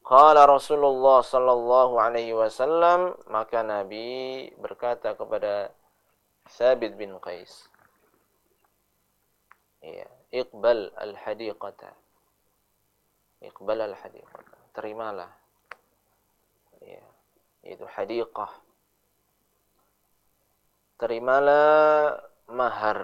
Qala Rasulullah sallallahu alaihi wasallam, maka Nabi berkata kepada Thabit bin Qais, ya, iqbal al-hadiqata. Iqbal al-hadiqata. Terimalah, ya, itu hadiqah. Terimalah mahar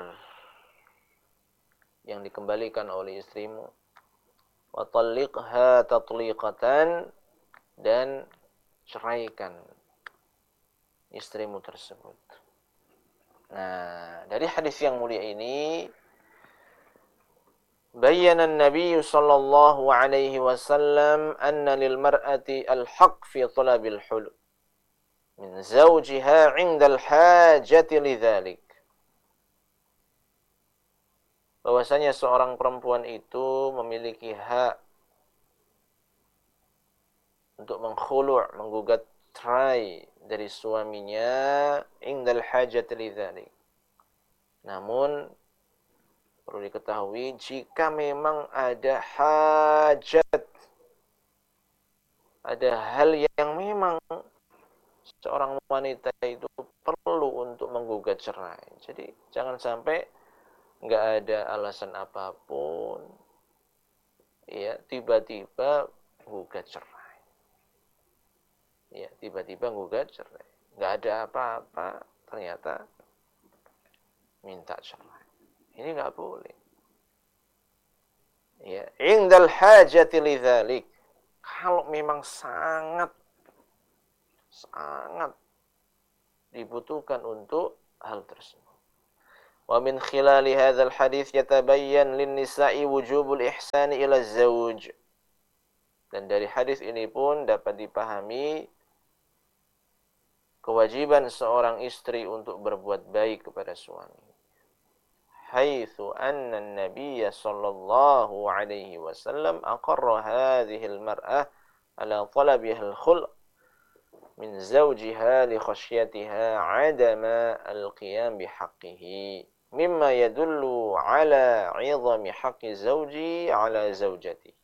yang dikembalikan oleh istrimu. Wa talliqha tatliqatan, dan ceraikan istrimu tersebut. Nah, dari hadis yang mulia ini bayyana an-nabiy sallallahu alaihi wasallam anna lil mar'ati al-haqq fi talabil hulu min zawjiha 'inda al-hajati lidzalik. Bahwasanya seorang perempuan itu memiliki hak untuk mengkhulu', menggugat cerai dari suaminya, indal hajat lidzalik. Namun perlu diketahui, jika memang ada hajat, ada hal yang memang seorang wanita itu perlu untuk menggugat cerai. Jadi jangan sampai nggak ada alasan apapun, ya, tiba-tiba gugat cerai. Ya, tiba-tiba gugat cerai. Nggak ada apa-apa, ternyata minta cerai. Ini nggak boleh. Ya, indal hajati lidzalik. Kalau memang sangat dibutuhkan untuk hal tersebut. Wa min khilali hadzal hadits yatabayyan lin nisa'i wujubul ihsani ila zauj. Dan dari hadis ini pun dapat dipahami kewajiban seorang istri untuk berbuat baik kepada suami. Haitsu anna an-nabiy sallallahu alaihi wasallam aqarra hadhihi al-mar'ah ala talabiha al-khul' min zawjiha li khasyatiha 'adama al-qiyam bihaqqihi. Mimma yadullu ala 'idhami haqqi zawji ala zawjati.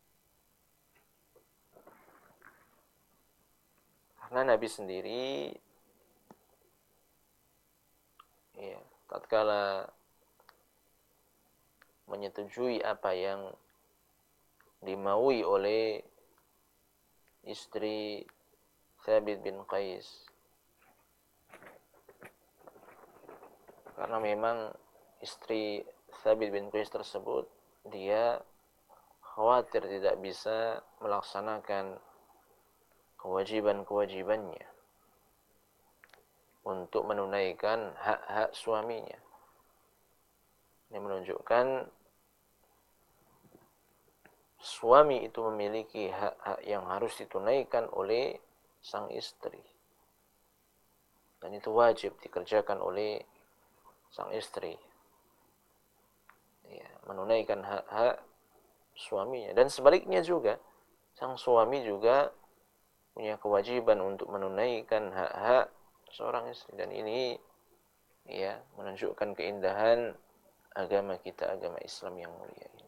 Karena Nabi sendiri, ya, tatkala menyetujui apa yang dimaui oleh istri Thabit bin Qais, karena memang istri Thabit bin Qais tersebut, dia khawatir tidak bisa melaksanakan kewajiban-kewajibannya untuk menunaikan hak-hak suaminya. Ini menunjukkan suami itu memiliki hak-hak yang harus ditunaikan oleh sang istri. Dan itu wajib dikerjakan oleh sang istri. Ya, menunaikan hak-hak suaminya. Dan sebaliknya juga, sang suami juga punya kewajiban untuk menunaikan hak-hak seorang istri. Dan ini, ya, menunjukkan keindahan agama kita, agama Islam yang mulia ini.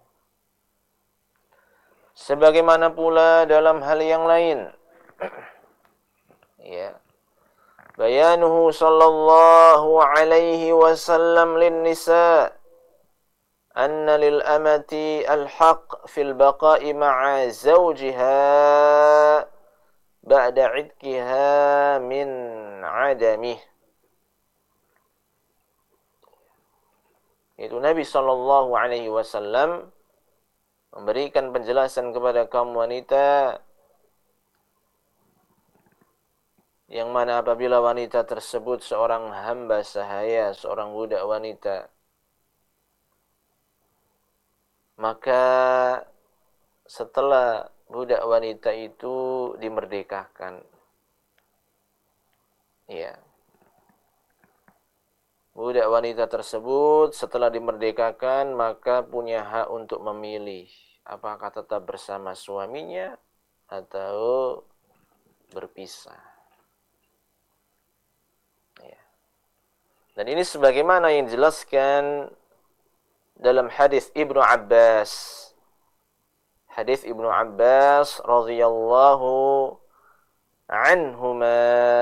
Sebagaimana pula dalam hal yang lain, ya, bayanuhu sallallahu alaihi wasallam lin nisa anna lil amati al-haq fil baqa'i ma'a zawjiha ba'da 'idkiha min 'adamih. Itu Nabi sallallahu alaihi wasallam memberikan penjelasan kepada kaum wanita, yang mana apabila wanita tersebut seorang hamba sahaya, seorang budak wanita, maka setelah budak wanita itu dimerdekakan, ya, budak wanita tersebut setelah dimerdekakan maka punya hak untuk memilih apakah tetap bersama suaminya atau berpisah. Dan ini sebagaimana yang dijelaskan dalam hadis Ibnu Abbas. hadis Ibnu Abbas radhiyallahu anhuma.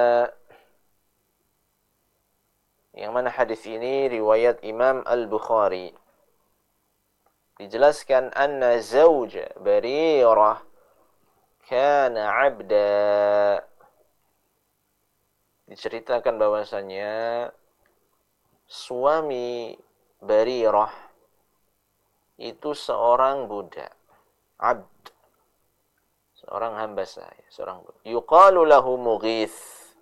Yang mana hadis ini riwayat Imam Al-Bukhari. Dijelaskan anna zawj Barirah kana 'abda. Diceritakan bahwasanya suami Barirah itu seorang budak, abd, seorang hamba saya, seorang budak. Yuqalu lahu Mughith.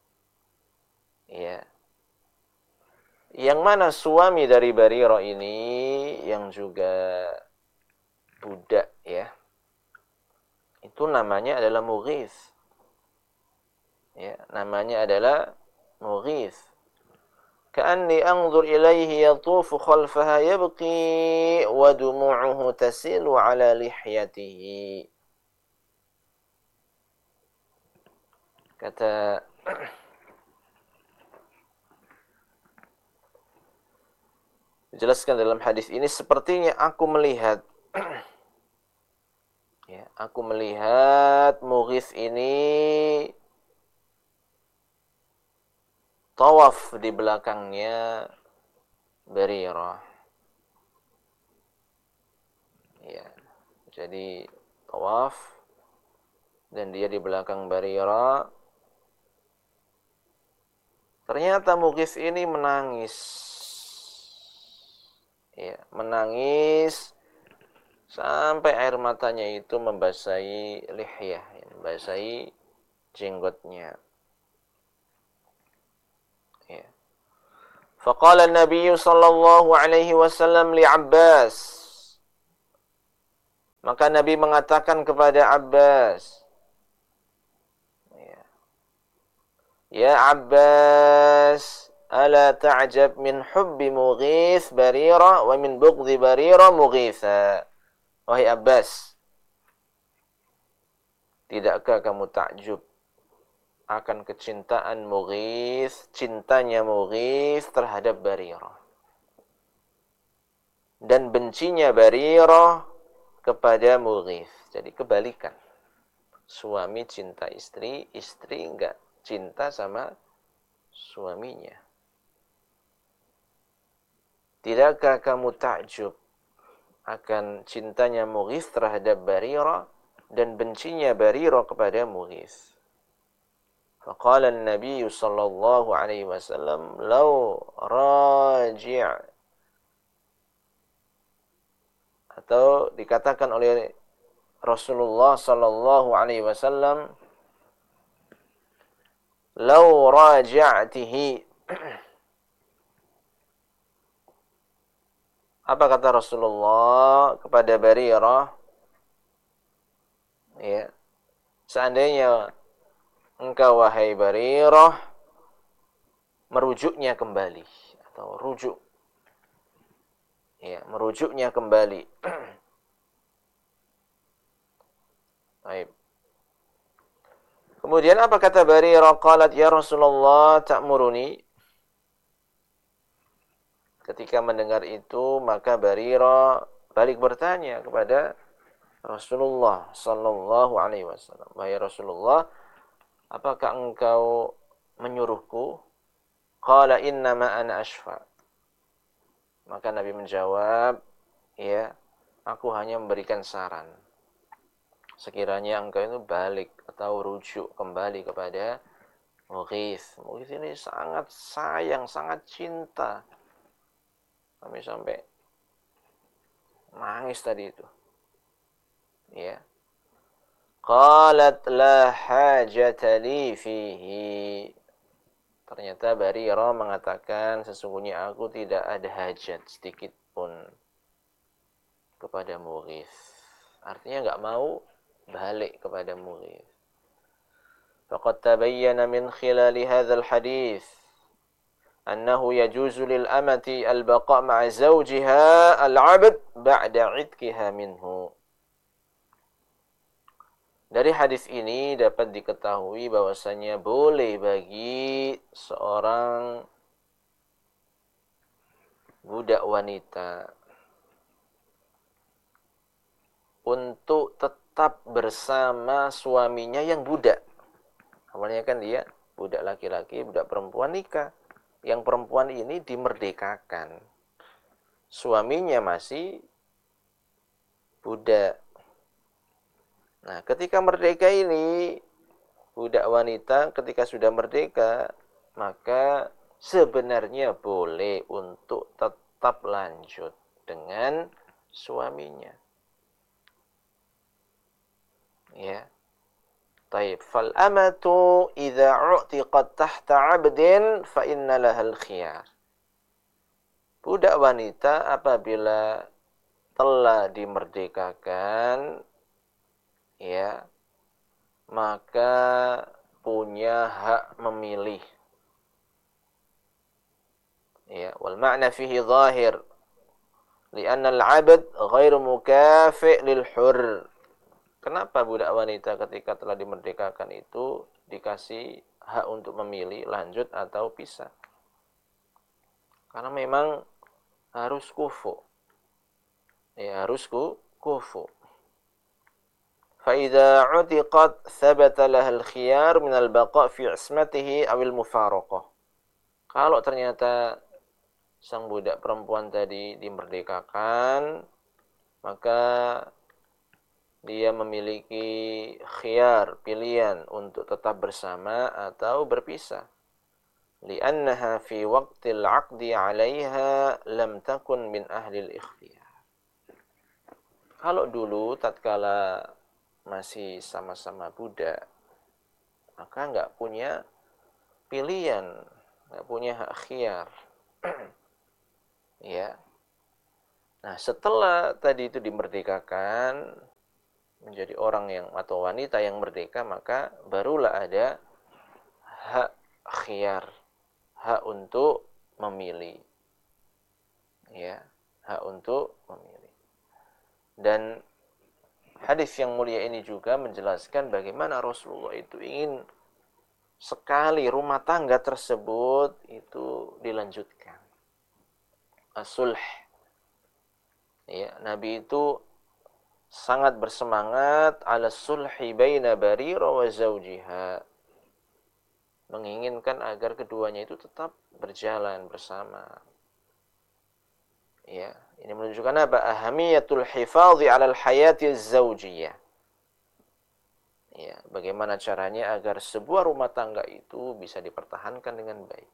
Ya. Yang mana suami dari Barirah ini yang juga budak ya. Itu namanya adalah Mughith. Ya, namanya adalah Mughith. Ka'anni anzur ilaihi yatufu khalfaha yabqi wa dumu'uhu tasilu ala lihyatihi. Kata dijelaskan dalam hadis ini, sepertinya aku melihat ya, aku melihat Mughith ini tawaf di belakangnya Barirah. Ya. Jadi tawaf dan dia di belakang Barirah. Ternyata Mughith ini menangis. Ya, menangis sampai air matanya itu membasahi lihyah, membasahi jenggotnya. Ya. Faqala Nabi sallallahu alaihi wasallam li Abbas. Maka Nabi mengatakan kepada Abbas, ya Abbas, ala ta'jab min hubbi Mughith Barirah wa min bughdhi Barirah Mughitha. Wahai Abbas, tidakkah kamu takjub akan kecintaan Mughith, cintanya Mughith terhadap Barirah, dan bencinya Barirah kepada Mughith. Jadi kebalikan. Suami cinta istri, istri enggak cinta sama suaminya. Tidakkah kamu takjub akan cintanya Mughith terhadap Barirah dan bencinya Barirah kepada Mughith? Faqala an-nabiy sallallahu alaihi wasallam, "Law raji'." Atau dikatakan oleh Rasulullah sallallahu alaihi wasallam, "Law raja'tihi." Apa kata Rasulullah kepada Barirah? Ya. Seandainya engkau wahai Barirah merujuknya kembali atau rujuk, ya, merujuknya kembali. Baik. Kemudian apa kata Barirah? Qalat ya Rasulullah ta'muruni. Ketika mendengar itu, maka Barirah balik bertanya kepada Rasulullah sallallahu alaihi wasallam, wahai Rasulullah, apakah engkau menyuruhku? Qala innama ana ashfa. Maka Nabi menjawab, ya, aku hanya memberikan saran. Sekiranya engkau itu balik atau rujuk kembali kepada Mughith. Mughith ini sangat sayang, sangat cinta. Kami sampai nangis tadi itu. Ya. Qalat la hajata li fihi. Ternyata Barirah mengatakan, sesungguhnya aku tidak ada hajat sedikit pun kepada Mughith. Artinya enggak mau balik kepada Mughith. Faqad tabayyana min khilali hadzal hadits annahu yajuzu lil amati al-baqa' ma'a zawjiha al-'abd ba'da 'idkiha minhu. Dari hadis ini dapat diketahui bahwasanya boleh bagi seorang budak wanita untuk tetap bersama suaminya yang budak. Awalnya kan dia budak laki-laki, budak perempuan nikah. Yang perempuan ini dimerdekakan. Suaminya masih budak. Nah, ketika merdeka ini, budak wanita ketika sudah merdeka, maka sebenarnya boleh untuk tetap lanjut dengan suaminya. Ya. Taib. Fal amatu idza u'tiqat tahta 'abdin fa inna lahal khiyar. Budak wanita apabila telah dimerdekakan, ya, maka punya hak memilih. Ya, wal ma'na fihi zahir. Li'anna al-'abd ghairu mukafi' lil hurr. Kenapa budak wanita ketika telah dimerdekakan itu dikasih hak untuk memilih lanjut atau pisah? Karena memang harus kufu. Ya, harus kufu. فإذا عتقت ثبت لها الخيار من البقاء في عصمته أو المفارقة. Kalau ternyata sang budak perempuan tadi dimerdekakan, maka dia memiliki khiyar, pilihan untuk tetap bersama atau berpisah. Li'annaha fi waqtil 'aqdi 'alaiha lam takun min ahli al-ikhtiyar. Kalau dulu tatkala masih sama-sama budak, maka enggak punya pilihan, enggak punya hak khiyar. Ya. Nah, setelah tadi itu dimerdekakan, menjadi orang yang atau wanita yang merdeka, maka barulah ada hak khiyar, hak untuk memilih. Ya, hak untuk memilih. Dan hadis yang mulia ini juga menjelaskan bagaimana Rasulullah itu ingin sekali rumah tangga tersebut itu dilanjutkan. As-sulh. Ya, Nabi itu sangat bersemangat ala sulhi baina Barira wa zawjiha. Menginginkan agar keduanya itu tetap berjalan bersama. Ya, ini menunjukkan apa? Ahamiyatul hifadhi 'ala al-hayati az-zawjiyah. Ya, bagaimana caranya agar sebuah rumah tangga itu bisa dipertahankan dengan baik.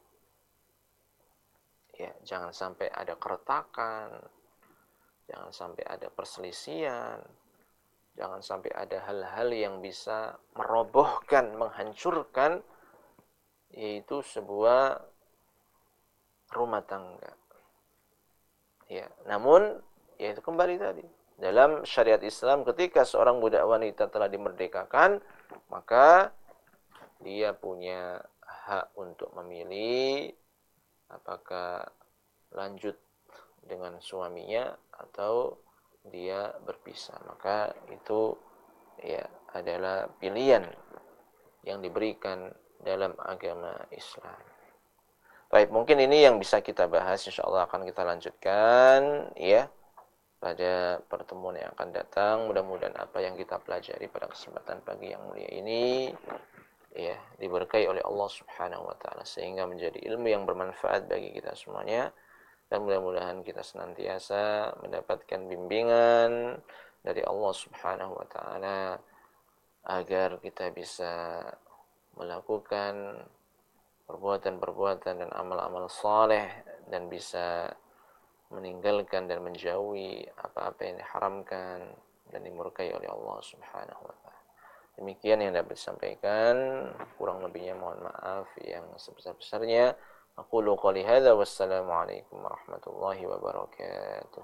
Ya, jangan sampai ada keretakan, jangan sampai ada perselisihan, jangan sampai ada hal-hal yang bisa merobohkan, menghancurkan yaitu sebuah rumah tangga. Ya, namun yaitu kembali tadi dalam syariat Islam ketika seorang budak wanita telah dimerdekakan, maka dia punya hak untuk memilih apakah lanjut dengan suaminya atau dia berpisah. Maka itu ya adalah pilihan yang diberikan dalam agama Islam. Baik, mungkin ini yang bisa kita bahas, insyaallah akan kita lanjutkan ya pada pertemuan yang akan datang. Mudah-mudahan apa yang kita pelajari pada kesempatan pagi yang mulia ini ya diberkahi oleh Allah Subhanahu wa taala sehingga menjadi ilmu yang bermanfaat bagi kita semuanya, dan mudah-mudahan kita senantiasa mendapatkan bimbingan dari Allah Subhanahu wa taala agar kita bisa melakukan perbuatan-perbuatan dan amal-amal saleh dan bisa meninggalkan dan menjauhi apa-apa yang diharamkan dan dimurkai oleh Allah Subhanahu wa taala. Demikian yang dapat disampaikan, kurang lebihnya mohon maaf yang sebesar-besarnya. Aqulu qouli hadza wassalamu alaikum warahmatullahi wabarakatuh.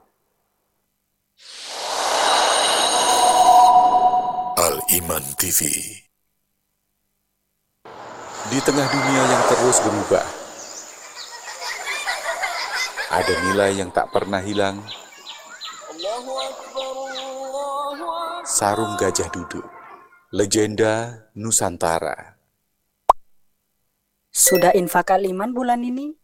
Al-Iman TV. Di tengah dunia yang terus berubah, ada nilai yang tak pernah hilang. Sarung Gajah Duduk, legenda Nusantara. Sudah infak Al-Iman bulan ini?